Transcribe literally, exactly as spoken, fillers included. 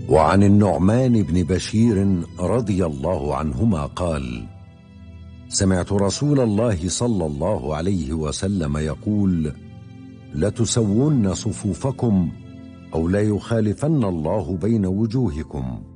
وعن النعمان بن بشير رضي الله عنهما قال: سمعت رسول الله صلى الله عليه وسلم يقول: لتسون صفوفكم أو لا يخالفن الله بين وجوهكم.